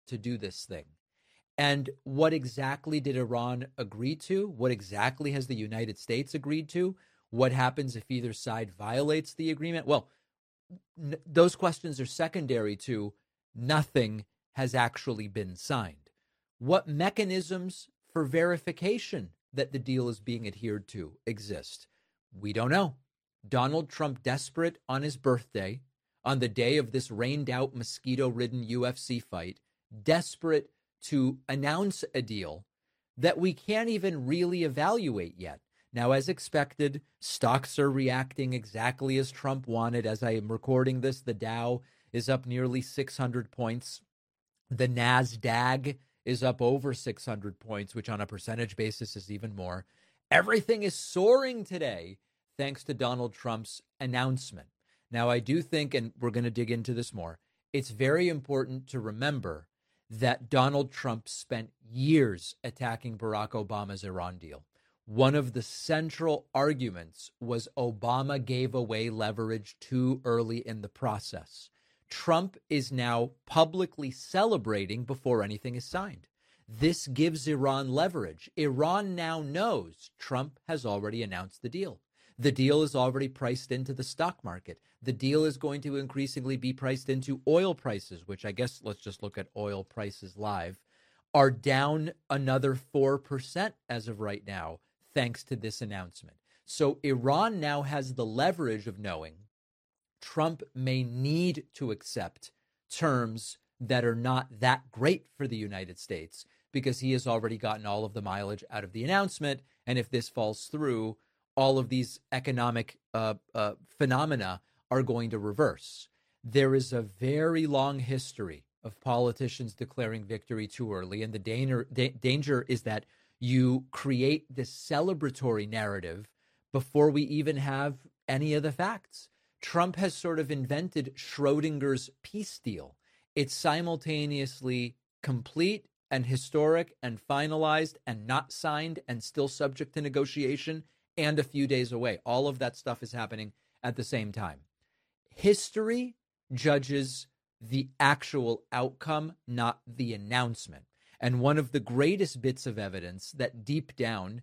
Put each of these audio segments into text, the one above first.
to do this thing. And what exactly did Iran agree to? What exactly has the United States agreed to? What happens if either side violates the agreement? Well, those questions are secondary to nothing has actually been signed. What mechanisms for verification that the deal is being adhered to exist? We don't know. Donald Trump, desperate on his birthday, on the day of this rained out, mosquito ridden UFC fight, desperate to announce a deal that we can't even really evaluate yet. Now, as expected, stocks are reacting exactly as Trump wanted. As I am recording this, the Dow is up nearly 600 points. The NASDAQ is up over 600 points, which on a percentage basis is even more. Everything is soaring today thanks to Donald Trump's announcement. Now, I do think, and we're going to dig into this more, it's very important to remember that Donald Trump spent years attacking Barack Obama's Iran deal. One of the central arguments was Obama gave away leverage too early in the process. Trump is now publicly celebrating before anything is signed. This gives Iran leverage. Iran now knows Trump has already announced the deal. The deal is already priced into the stock market. The deal is going to increasingly be priced into oil prices, which I guess let's just look at oil prices live, are down another 4% as of right now, thanks to this announcement. So Iran now has the leverage of knowing Trump may need to accept terms that are not that great for the United States because he has already gotten all of the mileage out of the announcement. And if this falls through, all of these economic phenomena are going to reverse. There is a very long history of politicians declaring victory too early. And the danger is that you create this celebratory narrative before we even have any of the facts. Trump has sort of invented Schrodinger's peace deal. It's simultaneously complete and historic and finalized and not signed and still subject to negotiation and a few days away. All of that stuff is happening at the same time. History judges the actual outcome, not the announcement. And one of the greatest bits of evidence that deep down,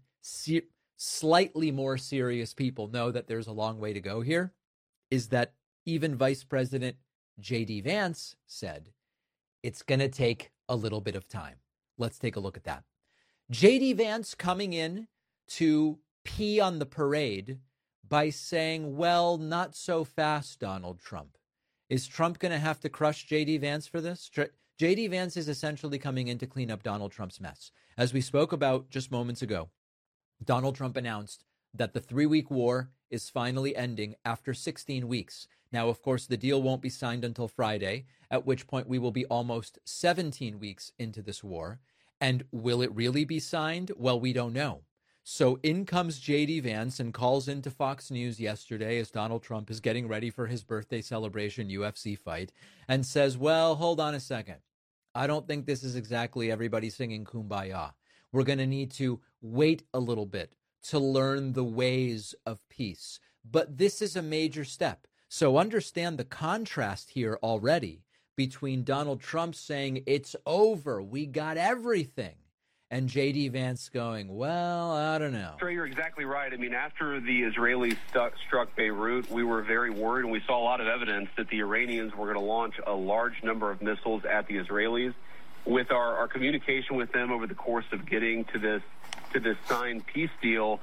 slightly more serious people know that there's a long way to go here is that even Vice President J.D. Vance said it's going to take a little bit of time. Let's take a look at that. J.D. Vance coming in to pee on the parade by saying, well, not so fast, Donald Trump. Is Trump going to have to crush J.D. Vance for this? J.D. Vance is essentially coming in to clean up Donald Trump's mess. As we spoke about just moments ago, Donald Trump announced that the 3-week war is finally ending after 16 weeks. Now, of course, the deal won't be signed until Friday, at which point we will be almost 17 weeks into this war. And will it really be signed? Well, we don't know. So in comes J.D. Vance and calls into Fox News yesterday as Donald Trump is getting ready for his birthday celebration UFC fight and says, well, hold on a second. I don't think this is exactly everybody singing Kumbaya. We're going to need to wait a little bit to learn the ways of peace. But this is a major step. So understand the contrast here already between Donald Trump saying it's over, we got everything, and J.D. Vance going, well, I don't know. Trey, you're exactly right. I mean, after the Israelis struck Beirut, we were very worried, and we saw a lot of evidence that the Iranians were going to launch a large number of missiles at the Israelis. With our communication with them over the course of getting to this signed peace deal,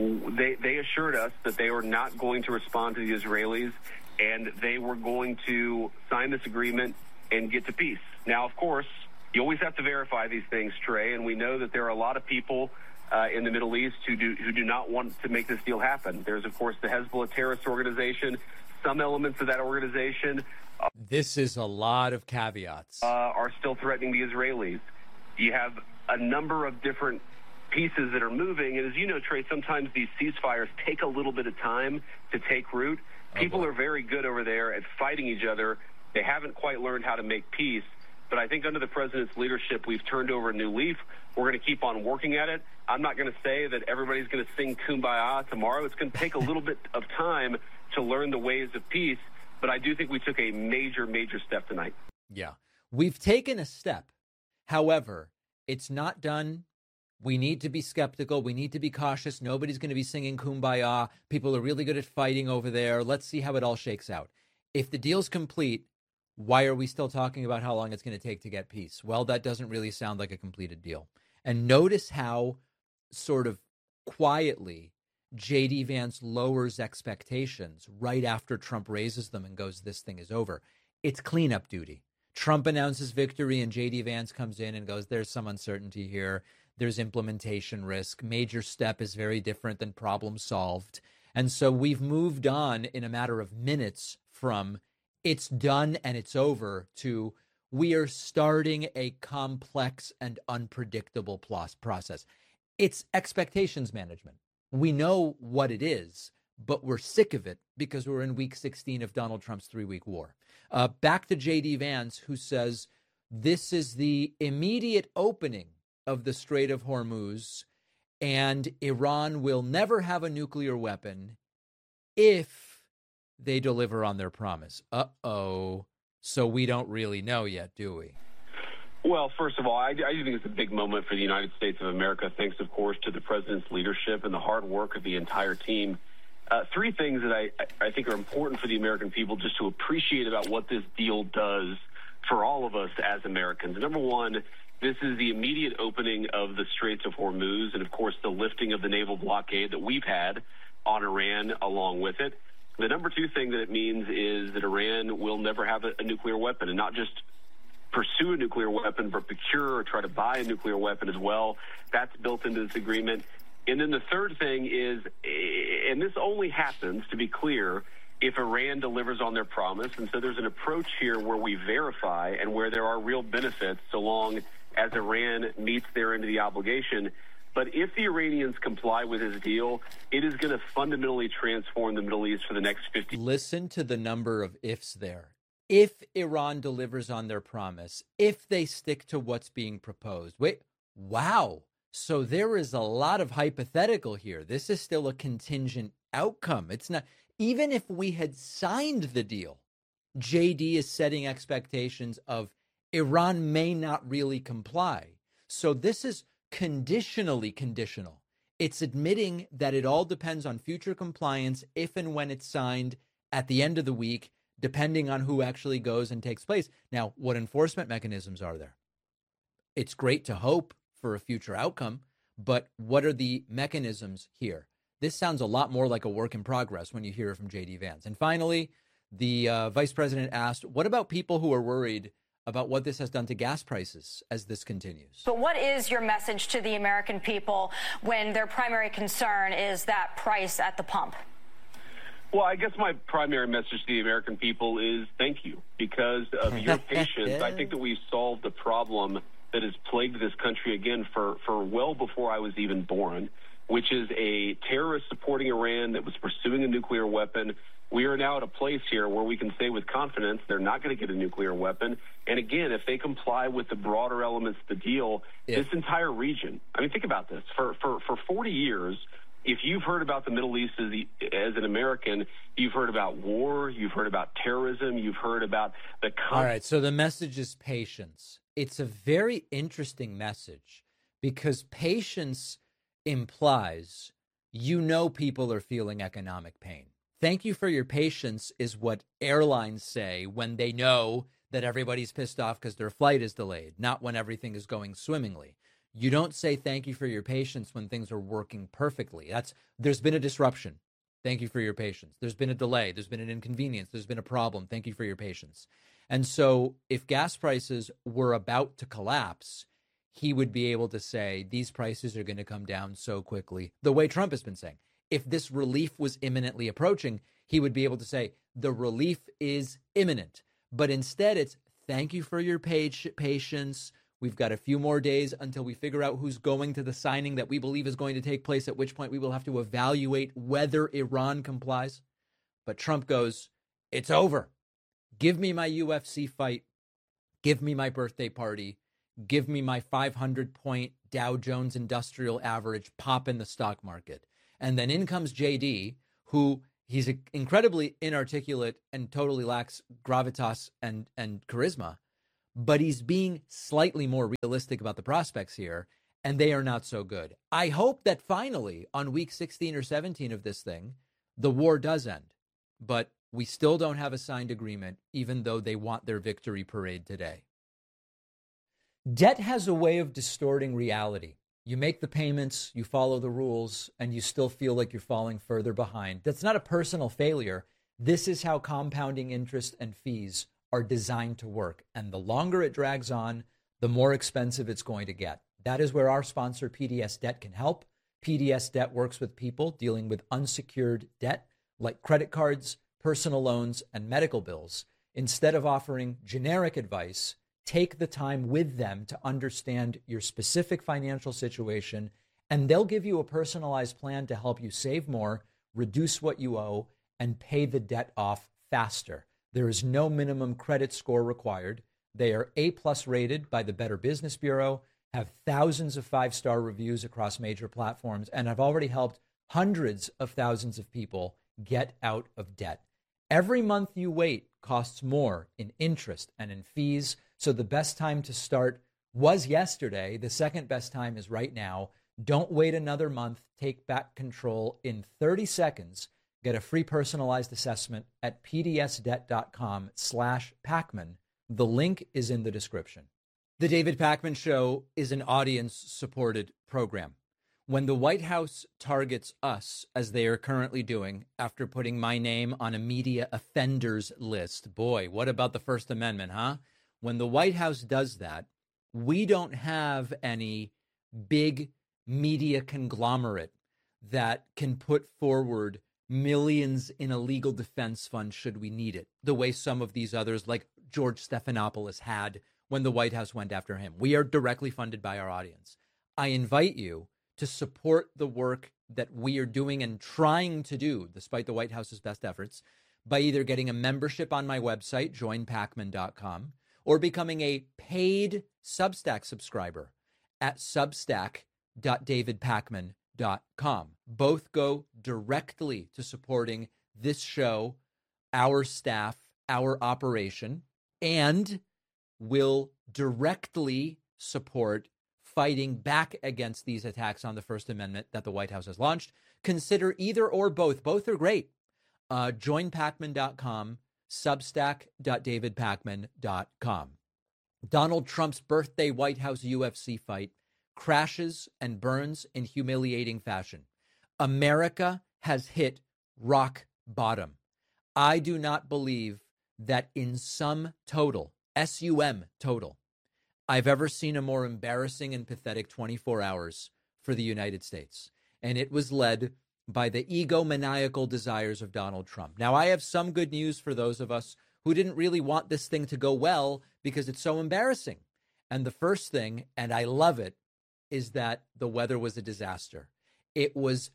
they assured us that they were not going to respond to the Israelis, and they were going to sign this agreement and get to peace. Now, of course, you always have to verify these things, Trey, and we know that there are a lot of people in the Middle East who do not want to make this deal happen. There's, of course, the Hezbollah terrorist organization. Some elements of that organization this is a lot of caveats. Are still threatening the Israelis. You have a number of different pieces that are moving, and as you know, Trey, sometimes these ceasefires take a little bit of time to take root. People are very good over there at fighting each other. They haven't quite learned how to make peace. But I think under the president's leadership, we've turned over a new leaf. We're going to keep on working at it. I'm not going to say that everybody's going to sing Kumbaya tomorrow. It's going to take a little bit of time to learn the ways of peace. But I do think we took a major, major step tonight. Yeah, we've taken a step. However, it's not done. We need to be skeptical. We need to be cautious. Nobody's going to be singing Kumbaya. People are really good at fighting over there. Let's see how it all shakes out. If the deal's complete, why are we still talking about how long it's going to take to get peace? Well, that doesn't really sound like a completed deal. And notice how sort of quietly J.D. Vance lowers expectations right after Trump raises them and goes, this thing is over. It's cleanup duty. Trump announces victory and J.D. Vance comes in and goes, there's some uncertainty here. There's implementation risk. Major step is very different than problem solved. And so we've moved on in a matter of minutes from it's done and it's over to we are starting a complex and unpredictable process. It's expectations management. We know what it is, but we're sick of it because we're in week 16 of Donald Trump's 3-week war. Back to J.D. Vance, who says this is the immediate opening of the Strait of Hormuz, and Iran will never have a nuclear weapon if they deliver on their promise. Uh-oh. So we don't really know yet, do we? Well, first of all, I think it's a big moment for the United States of America, thanks, of course, to the president's leadership and the hard work of the entire team. Three things that I think are important for the American people just to appreciate about what this deal does for all of us as Americans. Number one, this is the immediate opening of the Straits of Hormuz and, of course, the lifting of the naval blockade that we've had on Iran along with it. The number two thing that it means is that Iran will never have a nuclear weapon, and not just pursue a nuclear weapon, but procure or try to buy a nuclear weapon as well. That's built into this agreement. And then the third thing is, and this only happens, to be clear, if Iran delivers on their promise. And so there's an approach here where we verify and where there are real benefits so long as Iran meets their end of the obligation. But if the Iranians comply with this deal, it is going to fundamentally transform the Middle East for the next 50 years. Listen to the number of ifs there. If Iran delivers on their promise, if they stick to what's being proposed. Wait, wow. So there is a lot of hypothetical here. This is still a contingent outcome. It's not, even if we had signed the deal, JD is setting expectations of Iran may not really comply. So this is conditionally conditional. It's admitting that it all depends on future compliance if and when it's signed at the end of the week, depending on who actually goes and takes place. Now, what enforcement mechanisms are there? It's great to hope for a future outcome, but what are the mechanisms here? This sounds a lot more like a work in progress when you hear it from J.D. Vance. And finally, the vice president asked, what about people who are worried about what this has done to gas prices as this continues? But what is your message to the American people when their primary concern is that price at the pump? Well, I guess my primary message to the American people is thank you. Because of your patience, I think that we've solved the problem that has plagued this country again for well before I was even born, which is a terrorist supporting Iran that was pursuing a nuclear weapon. We are now at a place here where we can say with confidence they're not going to get a nuclear weapon. And again, if they comply with the broader elements of the deal, this entire region, I mean, think about this. For 40 years, if you've heard about the Middle East as an American, you've heard about war, you've heard about terrorism, you've heard about the... All right, so the message is patience. It's a very interesting message because patience implies people are feeling economic pain. Thank you for your patience is what airlines say when they know that everybody's pissed off because their flight is delayed, not when everything is going swimmingly. You don't say thank you for your patience when things are working perfectly. There's been a disruption. Thank you for your patience. There's been a delay. There's been an inconvenience. There's been a problem. Thank you for your patience. And so if gas prices were about to collapse, he would be able to say these prices are going to come down so quickly, the way Trump has been saying. If this relief was imminently approaching, he would be able to say the relief is imminent. But instead, it's thank you for your patience. We've got a few more days until we figure out who's going to the signing that we believe is going to take place, at which point we will have to evaluate whether Iran complies. But Trump goes, it's over. Give me my UFC fight. Give me my birthday party. Give me my 500-point Dow Jones Industrial Average pop in the stock market. And then in comes JD, who he's incredibly inarticulate and totally lacks gravitas and charisma. but he's being slightly more realistic about the prospects here, and they are not so good. I hope that finally on week 16 or 17 of this thing, the war does end, but we still don't have a signed agreement, even though they want their victory parade today. Debt has a way of distorting reality. You make the payments, you follow the rules, and you still feel like you're falling further behind. That's not a personal failure. This is how compounding interest and fees are designed to work. And the longer it drags on, the more expensive it's going to get. That is where our sponsor, PDS Debt, can help. PDS Debt works with people dealing with unsecured debt, like credit cards, personal loans, and medical bills. Instead of offering generic advice, take the time with them to understand your specific financial situation, and they'll give you a personalized plan to help you save more, reduce what you owe, and pay the debt off faster. There is no minimum credit score required. They are A+ rated by the Better Business Bureau, have thousands of 5-star reviews across major platforms, and have already helped hundreds of thousands of people get out of debt. Every month you wait costs more in interest and in fees. So the best time to start was yesterday. The second best time is right now. Don't wait another month. Take back control in 30 seconds. Get a free personalized assessment at pdsdebt.com/Pakman. The link is in the description. The David Pakman Show is an audience-supported program. When the White House targets us, as they are currently doing, after putting my name on a media offenders list, boy, what about the First Amendment, huh? When the White House does that, we don't have any big media conglomerate that can put forward millions in a legal defense fund should we need it, the way some of these others, like George Stephanopoulos, had when the White House went after him. We are directly funded by our audience. I invite you to support the work that we are doing and trying to do, despite the White House's best efforts, by either getting a membership on my website, joinpakman.com, or becoming a paid Substack subscriber at substack.davidpakman.com. Both go directly to supporting this show, our staff, our operation, and will directly support fighting back against these attacks on the First Amendment that the White House has launched. Consider either or both. Both are great. Joinpakman.com, substack.davidpakman.com. Donald Trump's birthday White House UFC fight crashes and burns in humiliating fashion. America has hit rock bottom. I do not believe that in sum total, SUM total, I've ever seen a more embarrassing and pathetic 24 hours for the United States. And it was led by the egomaniacal desires of Donald Trump. Now, I have some good news for those of us who didn't really want this thing to go well because it's so embarrassing. And the first thing, and I love it, is that the weather was a disaster. It was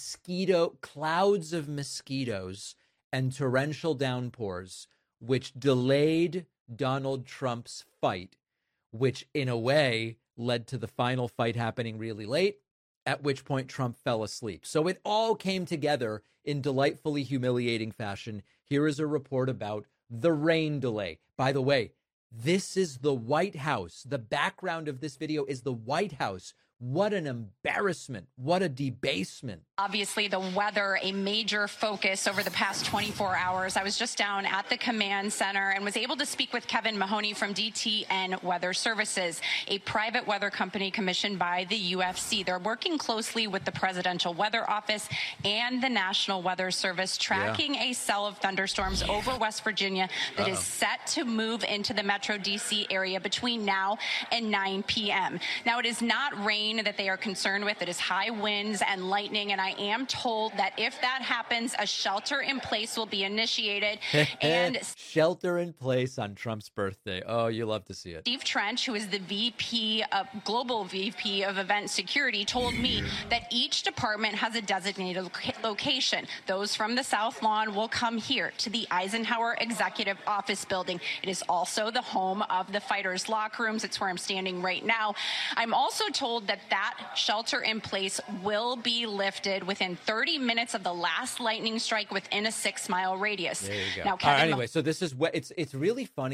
clouds of mosquitoes and torrential downpours, which delayed Donald Trump's fight, which in a way led to the final fight happening really late, at which point Trump fell asleep. So it all came together in delightfully humiliating fashion. Here is a report about the rain delay. By the way, this is the White House. The background of this video is the White House. What an embarrassment. What a debasement. Obviously, the weather, a major focus over the past 24 hours. I was just down at the command center and was able to speak with Kevin Mahoney from DTN Weather Services, a private weather company commissioned by the UFC. They're working closely with the Presidential Weather Office and the National Weather Service, tracking a cell of thunderstorms over West Virginia that is set to move into the Metro DC area between now and 9 p.m. Now, it is not rain that they are concerned with. It is high winds and lightning, and I am told that if that happens, a shelter in place will be initiated. And shelter in place on Trump's birthday. Oh, you love to see it. Steve Trench, who is the global VP of event security, told me that each department has a designated location. Those from the South Lawn will come here to the Eisenhower Executive Office Building. It is also the home of the fighters' locker rooms. It's where I'm standing right now. I'm also told that shelter in place will be lifted within 30 minutes of the last lightning strike within a 6-mile radius. There you go. Now, Kevin, anyway, so this is what it's really funny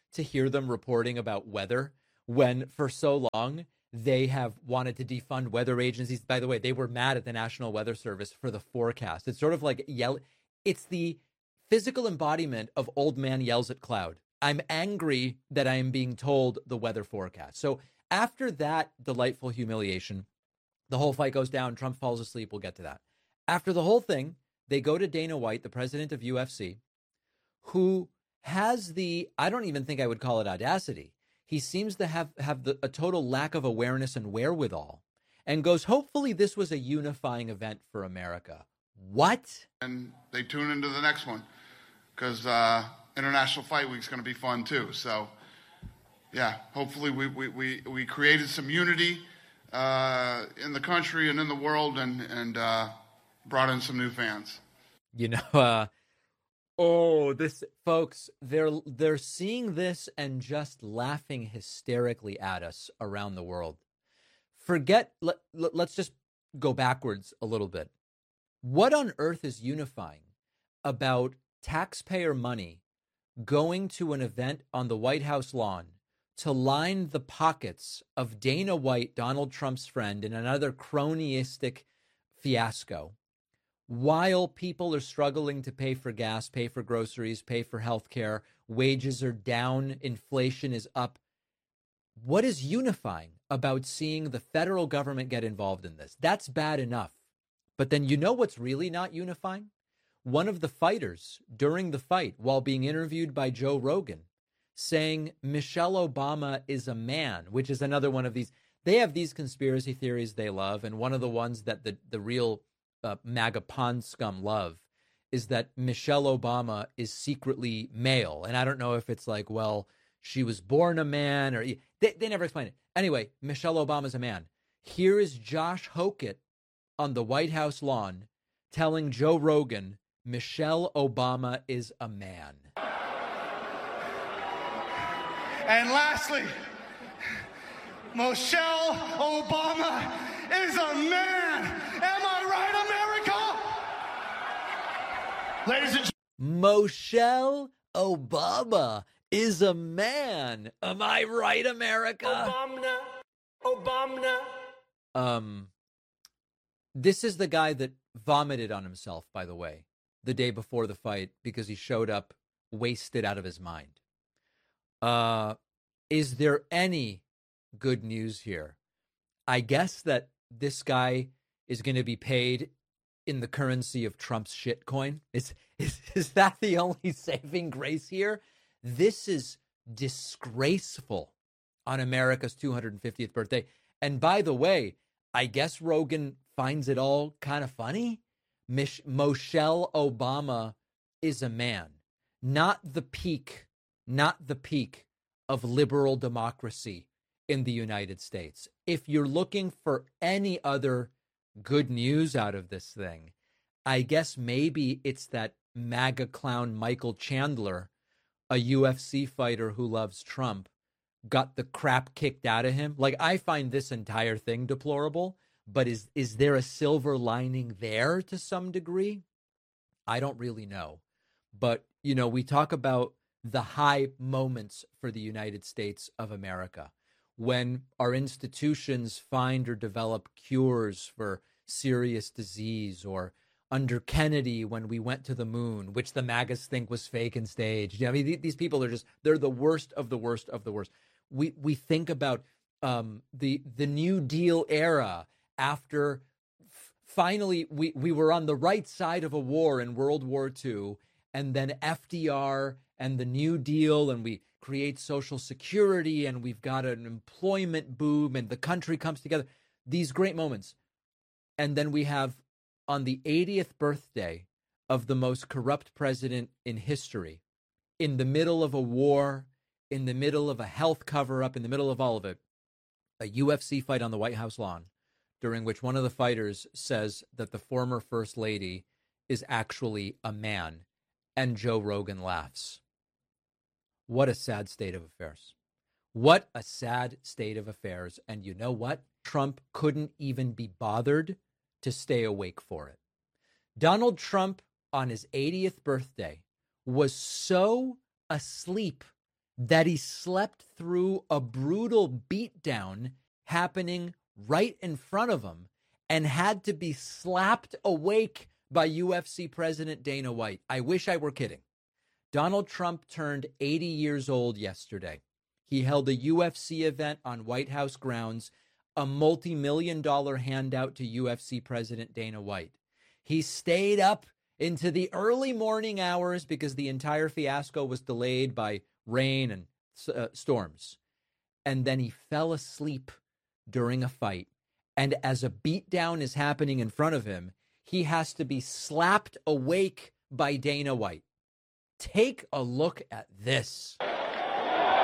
to hear them reporting about weather when for so long they have wanted to defund weather agencies. By the way, they were mad at the National Weather Service for the forecast. It's sort of like it's the physical embodiment of old man yells at cloud. I'm angry that I am being told the weather forecast. So after that delightful humiliation, the whole fight goes down. Trump falls asleep. We'll get to that. After the whole thing, they go to Dana White, the president of UFC, who has I don't even think I would call it audacity. He seems to have a total lack of awareness and wherewithal, and goes, hopefully this was a unifying event for America. What? And they tune into the next one because International Fight Week is going to be fun too. So, yeah, hopefully we created some unity in the country and in the world and brought in some new fans. This folks, they're seeing this and just laughing hysterically at us around the world. Let's just go backwards a little bit. What on earth is unifying about taxpayer money going to an event on the White House lawn to line the pockets of Dana White, Donald Trump's friend, in another cronyistic fiasco, while people are struggling to pay for gas, pay for groceries, pay for healthcare, wages are down, inflation is up? What is unifying about seeing the federal government get involved in this? That's bad enough. But then you know what's really not unifying? One of the fighters during the fight, while being interviewed by Joe Rogan, saying Michelle Obama is a man, which is another one of these. They have these conspiracy theories they love. And one of the ones that the real MAGA pond scum love is that Michelle Obama is secretly male. And I don't know if it's like, well, she was born a man, or they never explain it. Anyway, Michelle Obama's a man. Here is Josh Hokett on the White House lawn telling Joe Rogan Michelle Obama is a man. And lastly, Michelle Obama is a man. Am I right, America? Ladies and gentlemen, Michelle Obama is a man. Am I right, America? Obama. This is the guy that vomited on himself, by the way, the day before the fight because he showed up wasted out of his mind. Is there any good news here? I guess that this guy is going to be paid in the currency of Trump's shitcoin. Is that the only saving grace here? This is disgraceful on America's 250th birthday. And by the way, I guess Rogan finds it all kind of funny. Michelle Obama is a man, not the peak of liberal democracy in the United States. If you're looking for any other good news out of this thing, I guess maybe it's that MAGA clown Michael Chandler, a UFC fighter who loves Trump, got the crap kicked out of him. Like, I find this entire thing deplorable, but is there a silver lining there to some degree? I don't really know. But, we talk about the high moments for the United States of America, when our institutions find or develop cures for serious disease, or under Kennedy when we went to the moon, which the MAGAs think was fake and staged. I mean, these people are they're the worst of the worst of the worst. We think about the New Deal era after finally we were on the right side of a war in World War II, and then FDR and the New Deal, and we create Social Security, and we've got an employment boom, and the country comes together. These great moments. And then we have, on the 80th birthday of the most corrupt president in history, in the middle of a war, in the middle of a health cover-up, in the middle of all of it, a UFC fight on the White House lawn, during which one of the fighters says that the former First Lady is actually a man, and Joe Rogan laughs. What a sad state of affairs. What a sad state of affairs. And you know what? Trump couldn't even be bothered to stay awake for it. Donald Trump, on his 80th birthday, was so asleep that he slept through a brutal beatdown happening right in front of him and had to be slapped awake by UFC President Dana White. I wish I were kidding. Donald Trump turned 80 years old yesterday. He held a UFC event on White House grounds, a multi-million-dollar handout to UFC President Dana White. He stayed up into the early morning hours because the entire fiasco was delayed by rain and storms. And then he fell asleep during a fight. And as a beatdown is happening in front of him, he has to be slapped awake by Dana White. Take a look at this.